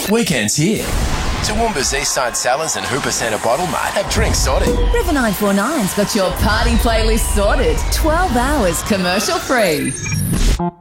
Weekends here. Toowoomba's Eastside Cellars and Hooper Centre Bottle Mart have drinks sorted. River 949's got your party playlist sorted. 12 hours commercial free.